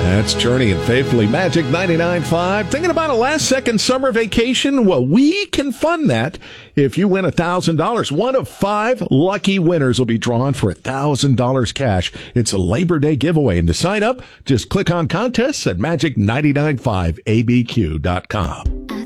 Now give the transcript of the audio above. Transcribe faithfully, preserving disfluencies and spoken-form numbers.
That's Journey and Faithfully Magic ninety-nine point five. Thinking about a last-second summer vacation? Well, we can fund that if you win one thousand dollars. One of five lucky winners will be drawn for one thousand dollars cash. It's a Labor Day giveaway. And to sign up, just click on contests at magic nine nine five A B Q dot com.